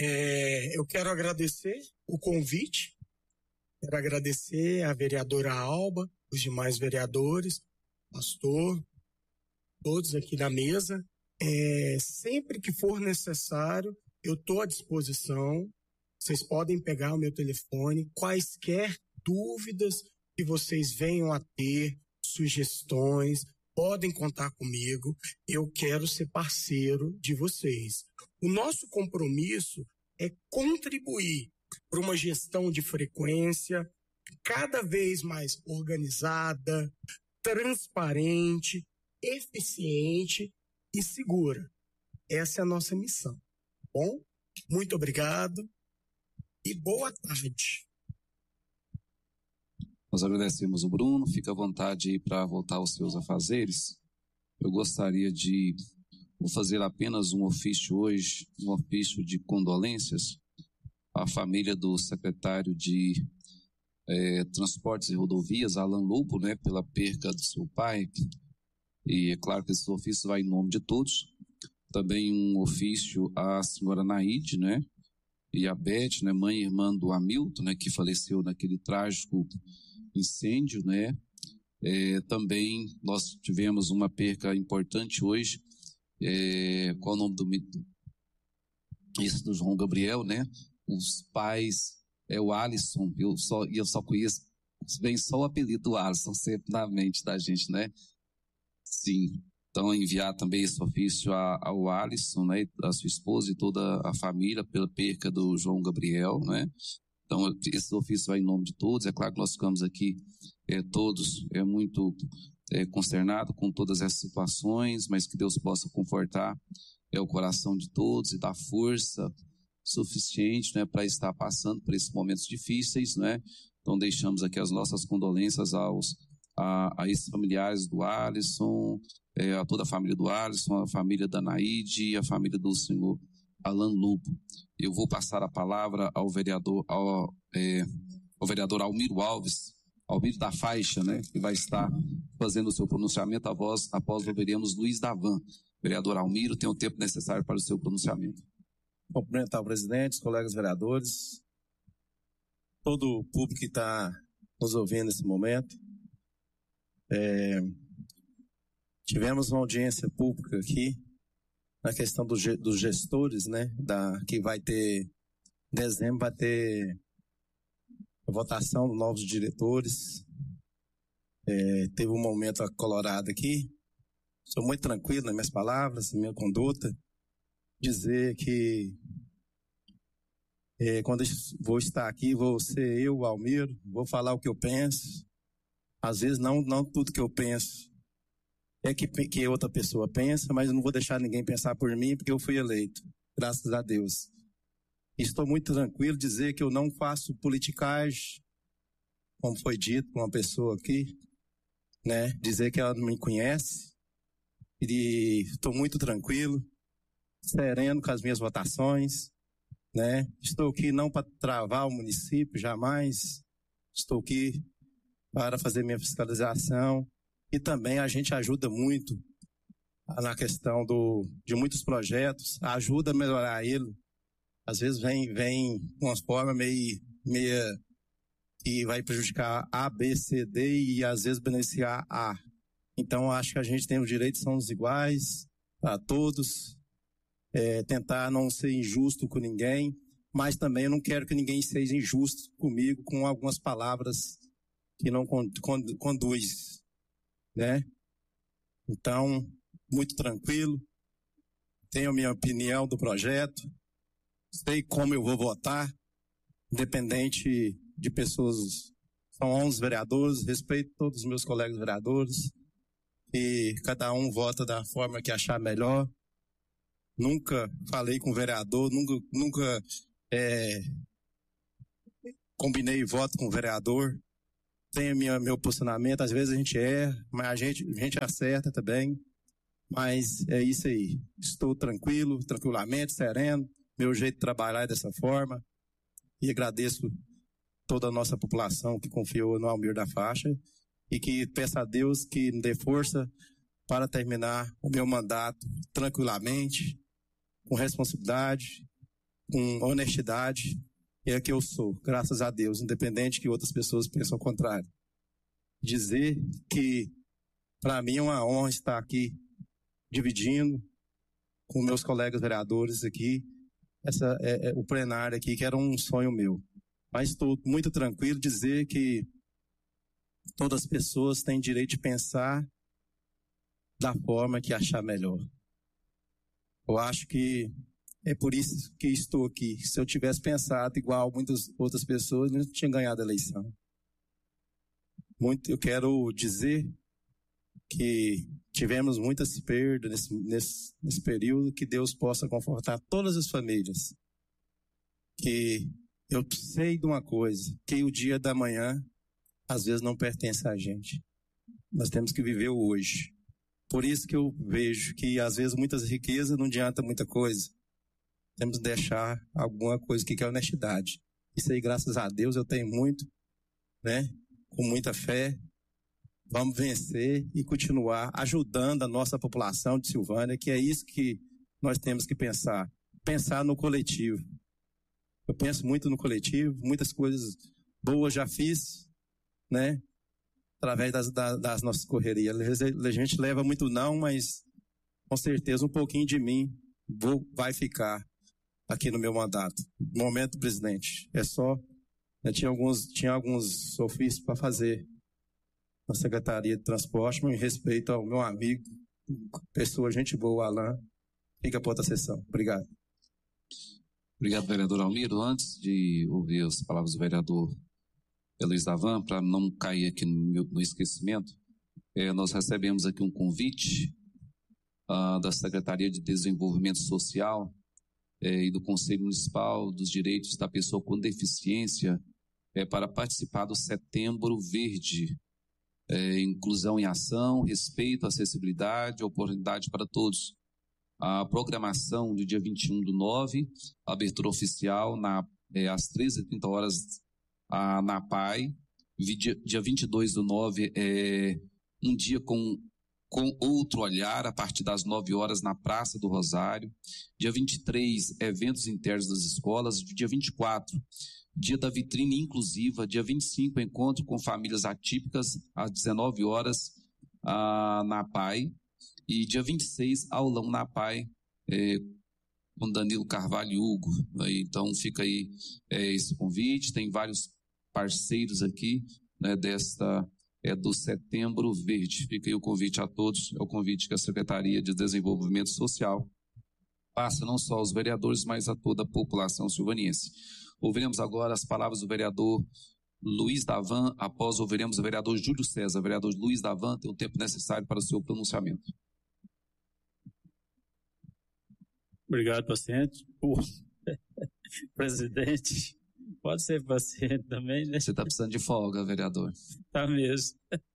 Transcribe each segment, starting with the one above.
Eu quero agradecer o convite, quero agradecer a vereadora Alba, os demais vereadores, pastor, todos aqui na mesa. Sempre que for necessário, eu estou à disposição. Vocês podem pegar o meu telefone, quaisquer dúvidas que vocês venham a ter, sugestões, podem contar comigo. Eu quero ser parceiro de vocês. O nosso compromisso é contribuir para uma gestão de frequência cada vez mais organizada, transparente, eficiente e segura. Essa é a nossa missão. Bom, muito obrigado e boa tarde. Nós agradecemos o Bruno, fica à vontade para voltar aos seus afazeres. Eu gostaria de fazer apenas um ofício hoje, um ofício de condolências à família do secretário de Transportes e Rodovias, Alan Lobo, né, pela perca do seu pai. E é claro que esse ofício vai em nome de todos. Também um ofício à senhora Naide, né, e a Beth, né, mãe e irmã do Hamilton, né, que faleceu naquele trágico incêndio, né. Também nós tivemos uma perca importante hoje. Qual é o nome do João Gabriel, né? Os pais, o Alisson, eu só conheço, vem só o apelido do Alisson sempre na mente da gente, né? Sim. Então, enviar também esse ofício ao Alisson, né, a sua esposa e toda a família pela perca do João Gabriel, né? Então, esse ofício vai em nome de todos. É claro que nós ficamos aqui todos muito consternados com todas essas situações, mas que Deus possa confortar o coração de todos e dar força suficiente, né, para estar passando por esses momentos difíceis, né? Então, deixamos aqui as nossas condolências a esses familiares do Alisson, a toda a família do Alisson, a família da Naide e a família do senhor Alan Lobo. Eu vou passar a palavra ao vereador Almiro Alves, Almiro da Faixa, né, que vai estar fazendo o seu pronunciamento. Após ouviremos Luiz Davan. Vereador Almiro, tem o tempo necessário para o seu pronunciamento. Cumprimentar o presidente, os colegas vereadores, todo o público que está nos ouvindo nesse momento. Tivemos uma audiência pública aqui na questão dos gestores, né, que vai ter, em dezembro vai ter a votação dos novos diretores. Teve um momento acolorado aqui. Sou muito tranquilo nas minhas palavras, na minha conduta. Dizer que quando eu vou estar aqui, vou ser eu, Almiro, vou falar o que eu penso. Às vezes não tudo que eu penso que outra pessoa pensa, mas eu não vou deixar ninguém pensar por mim, porque eu fui eleito, graças a Deus. Estou muito tranquilo dizer que eu não faço politicagem, como foi dito por uma pessoa aqui, né? Dizer que ela não me conhece. E estou muito tranquilo, sereno com as minhas votações, né? Estou aqui não para travar o município, jamais. Estou aqui para fazer minha fiscalização. E também a gente ajuda muito na questão de muitos projetos, ajuda a melhorar ele. Às vezes vem de uma forma meia que vai prejudicar A, B, C, D e às vezes beneficiar A. Então acho que a gente tem os direitos, são os iguais para todos, tentar não ser injusto com ninguém, mas também eu não quero que ninguém seja injusto comigo com algumas palavras que não conduz, né? Então, muito tranquilo, tenho a minha opinião do projeto, sei como eu vou votar, independente de pessoas. São 11 vereadores, respeito todos os meus colegas vereadores, e cada um vota da forma que achar melhor. Nunca falei com o vereador, nunca combinei voto com o vereador. Tenho meu posicionamento, às vezes a gente erra, mas a gente acerta também. Mas é isso aí. Estou tranquilamente, sereno. Meu jeito de trabalhar é dessa forma. E agradeço toda a nossa população que confiou no Almiro da Faixa. E que peço a Deus que me dê força para terminar o meu mandato tranquilamente, com responsabilidade, com honestidade, é que eu sou, graças a Deus, independente que outras pessoas pensem ao contrário. Dizer que, para mim, é uma honra estar aqui, dividindo com meus colegas vereadores aqui, o plenário aqui, que era um sonho meu. Mas estou muito tranquilo de dizer que todas as pessoas têm direito de pensar da forma que achar melhor. Eu acho que é por isso que estou aqui. Se eu tivesse pensado igual muitas outras pessoas, não tinha ganhado a eleição. Eu quero dizer que tivemos muitas perdas nesse período, que Deus possa confortar todas as famílias. Que eu sei de uma coisa, que o dia da manhã, às vezes, não pertence a gente. Nós temos que viver o hoje. Por isso que eu vejo que, às vezes, muitas riquezas não adianta muita coisa. Temos que deixar alguma coisa que é honestidade. Isso aí, graças a Deus, eu tenho muito, né? Com muita fé. Vamos vencer e continuar ajudando a nossa população de Silvânia, que é isso que nós temos que pensar. Pensar no coletivo. Eu penso muito no coletivo, muitas coisas boas já fiz, né? Através das nossas correrias. A gente leva muito não, mas com certeza um pouquinho de mim vai ficar aqui no meu mandato. Momento, presidente, é só... Tinha alguns ofícios para fazer na Secretaria de Transporte, mas em respeito ao meu amigo, pessoa, gente boa, Alain, fica para outra sessão. Obrigado. Obrigado, vereador Almiro. Antes de ouvir as palavras do vereador Luiz Davan, para não cair aqui no esquecimento, nós recebemos aqui um convite da Secretaria de Desenvolvimento Social e do Conselho Municipal dos Direitos da Pessoa com Deficiência para participar do Setembro Verde. Inclusão em ação, respeito, acessibilidade, oportunidade para todos. A programação do dia 21/9, abertura oficial às 13h30 na PAI. Dia 22/9 um dia com outro olhar, a partir das 9h na Praça do Rosário. Dia 23, eventos internos das escolas. Dia 24, dia da vitrine inclusiva. Dia 25, encontro com famílias atípicas, às 19h na PAI. E dia 26, aulão na PAI, com Danilo Carvalho e Hugo. Então fica aí esse convite. Tem vários parceiros aqui, né, do Setembro Verde. Fica aí o convite a todos. É o convite que a Secretaria de Desenvolvimento Social passa não só aos vereadores, mas a toda a população silvaniense. Ouviremos agora as palavras do vereador Luiz Davan. Após ouviremos o vereador Júlio César. O vereador Luiz Davan tem o tempo necessário para o seu pronunciamento. Obrigado, paciente. Presidente, pode ser paciente também, né? Você está precisando de folga, vereador. Tá mesmo.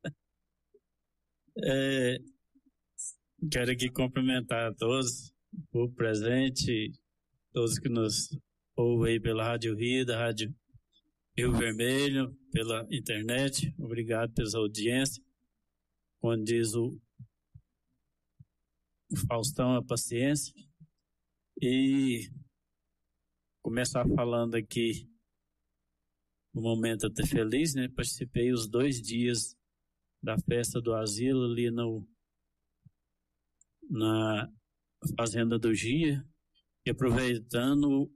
Quero aqui cumprimentar a todos, o presente, todos que nos ouvem aí pela Rádio Vida, Rádio Rio Vermelho, pela internet. Obrigado pela audiência. Quando diz o Faustão, a paciência. E começar falando aqui um momento até feliz, né? Participei os 2 dias da festa do asilo ali na Fazenda do Gia, e aproveitando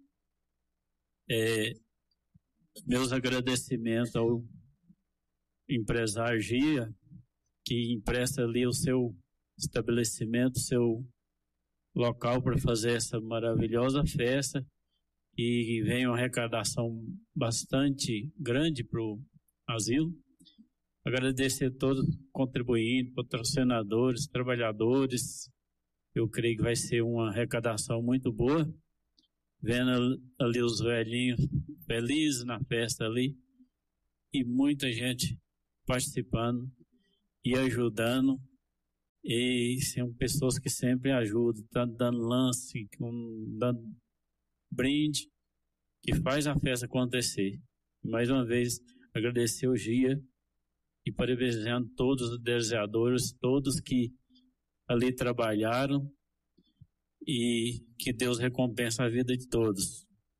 meus agradecimentos ao empresário Gia, que empresta ali o seu estabelecimento, seu local para fazer essa maravilhosa festa, e vem uma arrecadação bastante grande para o asilo. Agradecer a todos contribuintes, patrocinadores, trabalhadores. Eu creio que vai ser uma arrecadação muito boa. Vendo ali os velhinhos felizes na festa ali, e muita gente participando e ajudando. E são pessoas que sempre ajudam, tá dando lance, dando brinde, que faz a festa acontecer. Mais uma vez, agradecer o Gia e parabenizando todos os deseadores, todos que ali trabalharam, e que Deus recompense a vida de todos.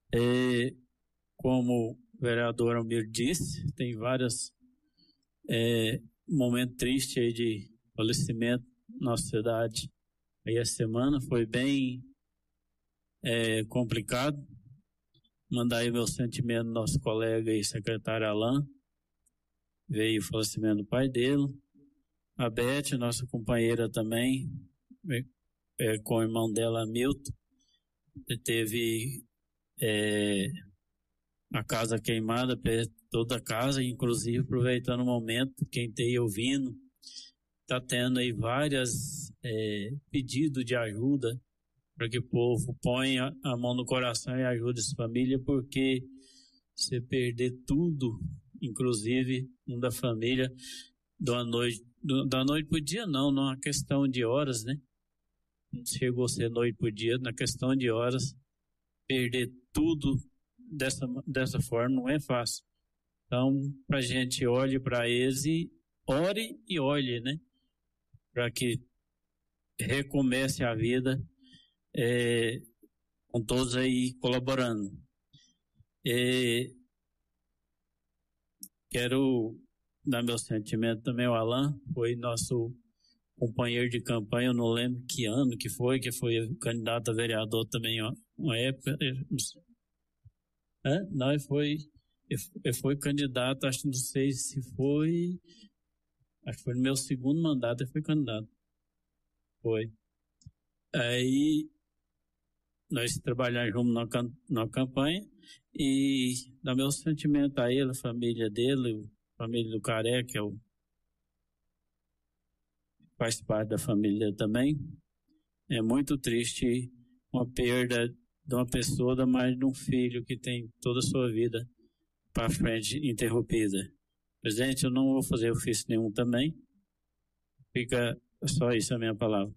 Como o vereador Almir disse, tem vários momentos tristes aí de falecimento na nossa cidade. Aí a semana foi bem complicado. Mandar aí meu sentimento ao nosso colega e secretário Alain. Veio o falecimento do pai dele. A Beth, nossa companheira também, com o irmão dela, Milton. Teve a casa queimada, toda a casa, inclusive aproveitando o momento, quem está aí ouvindo, está tendo aí vários pedidos de ajuda para que o povo ponha a mão no coração e ajude essa família, porque você perder tudo, inclusive um da família, da noite para o dia não é uma questão de horas, né? Não chegou a ser noite para o dia, na questão de horas, perder tudo dessa forma não é fácil. Então, para a gente olhe para eles e ore e olhe, né? Para que recomece a vida com todos aí colaborando. Quero dar meu sentimento também ao Alain, foi nosso companheiro de campanha, eu não lembro que ano que foi candidato a vereador também, uma época. Não, ele foi candidato, acho que não sei se foi, acho que foi no meu segundo mandato, ele foi candidato. Foi. Aí, nós trabalhamos juntos na campanha e dá meu sentimento a ele, a família dele, a família do Careca, que faz parte da família também. É muito triste uma perda de uma pessoa, mais de um filho que tem toda a sua vida para frente interrompida. Presidente, eu não vou fazer ofício nenhum também. Fica só isso a minha palavra.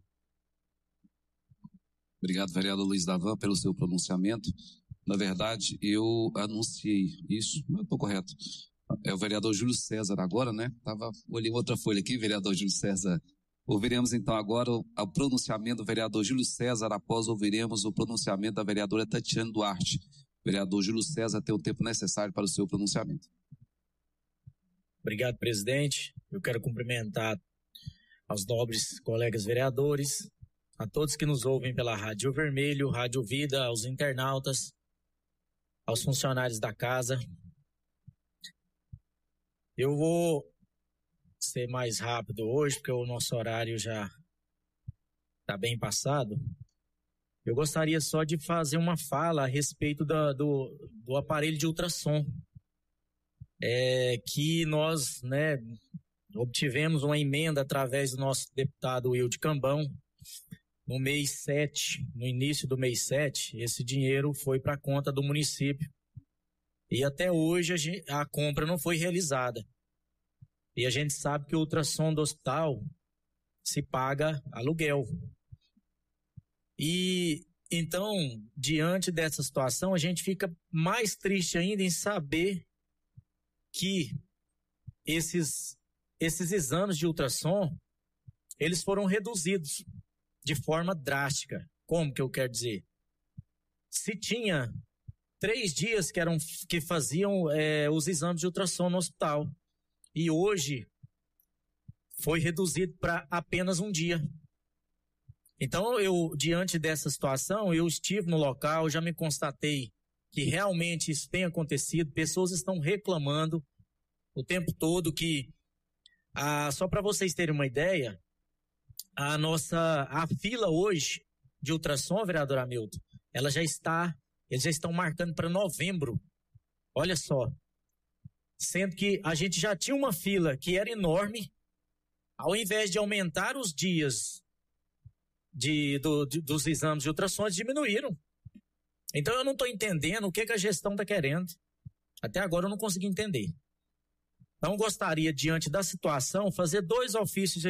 Obrigado, vereador Luiz Davan, pelo seu pronunciamento. Na verdade, eu anunciei isso, não estou correto. É o vereador Júlio César agora, né? Olhei outra folha aqui, vereador Júlio César. Ouviremos então agora o pronunciamento do vereador Júlio César, após ouviremos o pronunciamento da vereadora Tatiane Duarte. O vereador Júlio César tem o tempo necessário para o seu pronunciamento. Obrigado, presidente. Eu quero cumprimentar aos nobres colegas vereadores, a todos que nos ouvem pela Rádio Vermelho, Rádio Vida, aos internautas, aos funcionários da casa. Eu vou ser mais rápido hoje, porque o nosso horário já está bem passado. Eu gostaria só de fazer uma fala a respeito do aparelho de ultrassom, que nós, obtivemos uma emenda através do nosso deputado Wilde Cambão. No mês 7, no início do mês 7, esse dinheiro foi para a conta do município. E até hoje a compra não foi realizada. E a gente sabe que o ultrassom do hospital se paga aluguel. E então, diante dessa situação, a gente fica mais triste ainda em saber que esses exames de ultrassom, eles foram reduzidos de forma drástica. Como que eu quero dizer? Se tinha 3 dias que faziam os exames de ultrassom no hospital, e hoje foi reduzido para apenas 1 dia. Então, diante dessa situação, eu estive no local, já me constatei que realmente isso tem acontecido, pessoas estão reclamando o tempo todo que, só para vocês terem uma ideia, a fila hoje de ultrassom, vereador Hamilton, eles já estão marcando para novembro. Olha só. Sendo que a gente já tinha uma fila que era enorme, ao invés de aumentar os dias dos exames de ultrassom, eles diminuíram. Então eu não estou entendendo o que a gestão está querendo. Até agora eu não consegui entender. Então eu gostaria, diante da situação, fazer 2 ofícios